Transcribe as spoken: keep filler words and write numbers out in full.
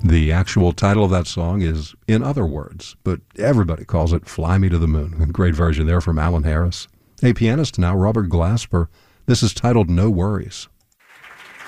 The actual title of that song is In Other Words, but everybody calls it Fly Me to the Moon. Great version there from Alan Harris. Hey, pianist now, Robert Glasper. This is titled No Worries.